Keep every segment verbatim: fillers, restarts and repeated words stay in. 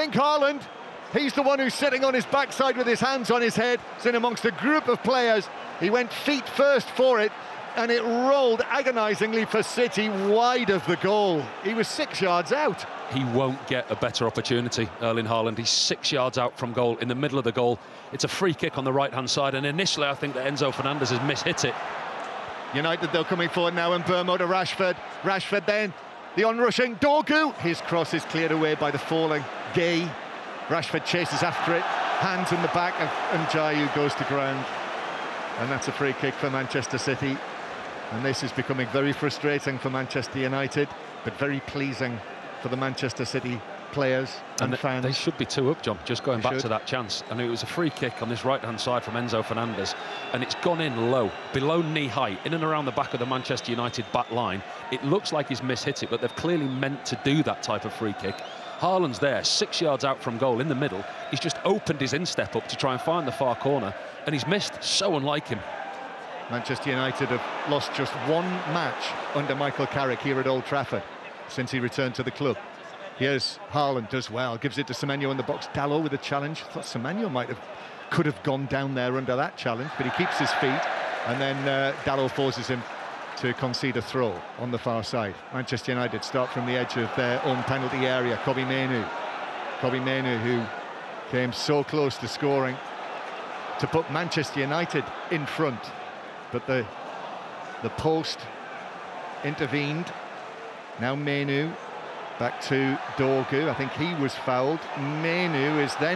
think Haaland, he's the one who's sitting on his backside with his hands on his head. He's in amongst a group of players. He went feet first for it, and it rolled agonisingly for City wide of the goal. He was six yards out. He won't get a better opportunity, Erling Haaland. He's six yards out from goal, in the middle of the goal. It's a free kick on the right-hand side, and initially I think that Enzo Fernandez has mishit it. United, they're coming forward now, and Burmo to Rashford. Rashford then, the onrushing Dorgu. His cross is cleared away by the falling Gay. Rashford chases after it, hands in the back, and, and Jayu goes to ground. And that's a free kick for Manchester City. And this is becoming very frustrating for Manchester United, but very pleasing for the Manchester City players and, and fans. They should be two up, John, just going they back should. to that chance. And it was a free kick on this right-hand side from Enzo Fernandez, and it's gone in low, below knee height, in and around the back of the Manchester United back line. It looks like he's mishit it, but they've clearly meant to do that type of free kick. Haaland's there, six yards out from goal in the middle. He's just opened his instep up to try and find the far corner, and he's missed. So unlike him. Manchester United have lost just one match under Michael Carrick here at Old Trafford since he returned to the club. Here's Haaland, does well, gives it to Semenyo in the box. Dalot with a challenge. I thought Semenyo might have, could have gone down there under that challenge, but he keeps his feet, and then uh, Dalot forces him to concede a throw on the far side. Manchester United start from the edge of their own penalty area. Kobbie Mainoo. Kobbie Mainoo, who came so close to scoring to put Manchester United in front, but the the post intervened. Now Mainoo back to Dorgu. I think he was fouled. Mainoo is then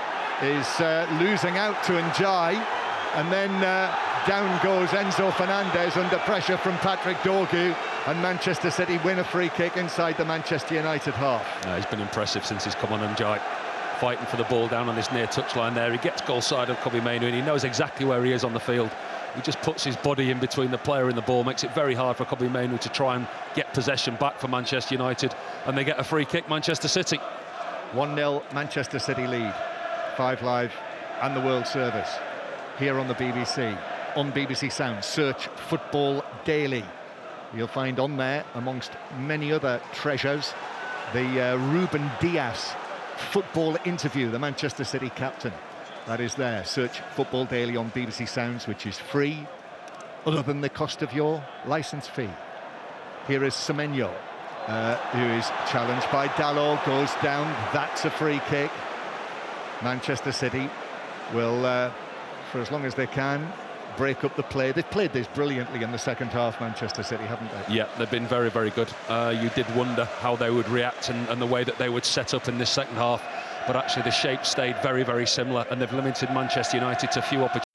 is uh, losing out to Njai, and then uh, down goes Enzo Fernandez under pressure from Patrick Dorgu, and Manchester City win a free kick inside the Manchester United half. Uh, he's been impressive since he's come on, Njai, fighting for the ball down on this near touchline there. He gets goal side of Kobbie Mainoo, and he knows exactly where he is on the field. He just puts his body in between the player and the ball, makes it very hard for Kobbie Mainoo to try and get possession back for Manchester United, and they get a free kick, Manchester City. one nil Manchester City lead. Five Live and the World Service here on the B B C. On B B C Sound, search Football Daily. You'll find on there, amongst many other treasures, the uh, Ruben Dias football interview, the Manchester City captain. That is there. Search Football Daily on B B C Sounds, which is free, other than the cost of your licence fee. Here is Semenyo, uh, who is challenged by Dalot, goes down. That's a free kick. Manchester City will, uh, for as long as they can, break up the play. They've played this brilliantly in the second half, Manchester City, haven't they? Yeah, they've been very, very good. Uh, you did wonder how they would react and, and the way that they would set up in this second half. But actually the shape stayed very, very similar, and they've limited Manchester United to few opportunities.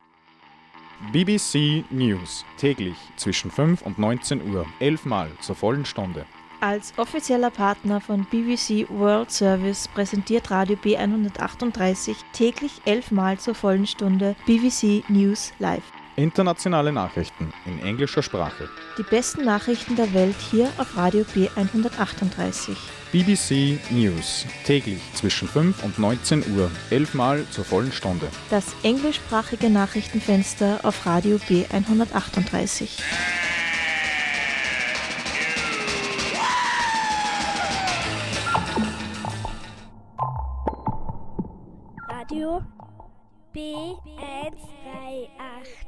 B B C News, täglich zwischen fünf und neunzehn Uhr, elfmal zur vollen Stunde. Als offizieller Partner von B B C World Service präsentiert Radio B hundertachtunddreißig täglich elfmal zur vollen Stunde B B C News Live. Internationale Nachrichten in englischer Sprache. Die besten Nachrichten der Welt hier auf Radio B hundertachtunddreißig. B B C News, täglich zwischen fünf und neunzehn Uhr, elfmal zur vollen Stunde. Das englischsprachige Nachrichtenfenster auf Radio B hundertachtunddreißig. Radio B hundertachtunddreißig.